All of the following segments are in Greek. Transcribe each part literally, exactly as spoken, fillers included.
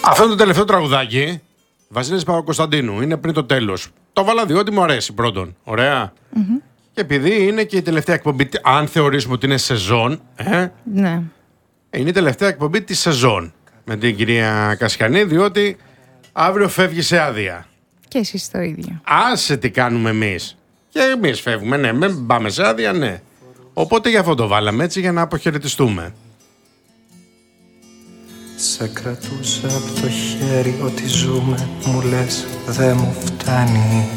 Αυτό είναι το τελευταίο τραγουδάκι. Βασίλης Παπακοσταντίνου. Είναι πριν το τέλος. Το βάλα διότι μου αρέσει πρώτον. Ωραία. Mm-hmm. Και επειδή είναι και η τελευταία εκπομπή, αν θεωρήσουμε ότι είναι σεζόν, ε, ναι. είναι η τελευταία εκπομπή της σεζόν με την κυρία Κασιανή, διότι αύριο φεύγει σε άδεια. Και εσείς το ίδιο. Άσε τι κάνουμε εμείς. Και εμείς φεύγουμε, ναι, με πάμε σε άδεια, ναι. Οπότε γι' αυτό το βάλαμε έτσι, για να αποχαιρετιστούμε. Σε κρατούσα από το χέρι ότι ζούμε, μου λες δεν μου φτάνει.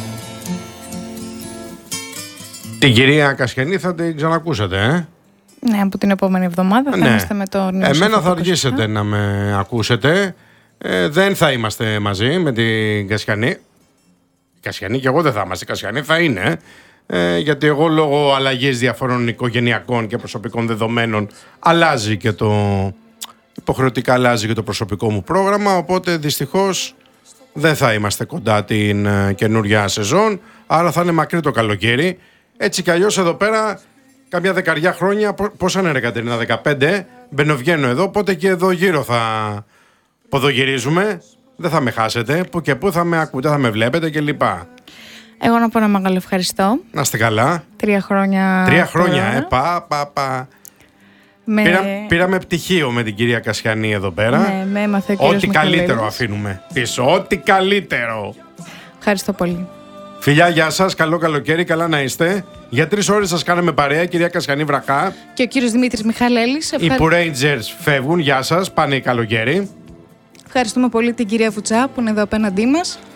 Την κυρία Κασιανή θα την ξανακούσετε, ε? Ναι, από την επόμενη εβδομάδα θα ναι. είμαστε με τον... Εμένα θα αργήσετε να με ακούσετε. Ε, δεν θα είμαστε μαζί με την Κασιανή. Η Κασιανή και εγώ δεν θα είμαστε. Η Κασιανή θα είναι. Ε, γιατί εγώ λόγω αλλαγής διαφορών οικογενειακών και προσωπικών δεδομένων αλλάζει και το... υποχρεωτικά αλλάζει και το προσωπικό μου πρόγραμμα. Οπότε δυστυχώς δεν θα είμαστε κοντά την uh, καινούρια σεζόν. Άρα θα είναι μακρύ το καλοκαίρι. Έτσι κι αλλιώς εδώ πέρα, καμιά δεκαριά χρόνια, πόσα είναι ρε Κατερίνα, δεκαπέντε, μπαινοβγαίνω εδώ, οπότε και εδώ γύρω θα ποδογυρίζουμε, δεν θα με χάσετε, που και που θα με ακούτε, θα με βλέπετε κλπ. Εγώ να πω ένα μεγάλο ευχαριστώ. Να είστε καλά. Τρία χρόνια. Τρία χρόνια, ε, πα, πα, πα. Με... Πήρα, πήραμε πτυχίο με την κυρία Κασιανή εδώ πέρα. Ναι, με έμαθε ο κύριος Ό,τι Μιχαλέλης. καλύτερο αφήνουμε πίσω, ό,τι καλύτερο. Ευχαριστώ πολύ. Φιλιά, γεια σας, καλό καλοκαίρι, καλά να είστε. Για τρεις ώρες σας κάναμε παρέα, κυρία Κασιανή Βραχά. Και ο κύριος Δημήτρης Μιχαλέλης. Ευχα... Οι που Rangers φεύγουν, γεια σας, πάνε καλοκαίρι. Ευχαριστούμε πολύ την κυρία Φουτσά που είναι εδώ απέναντί μας.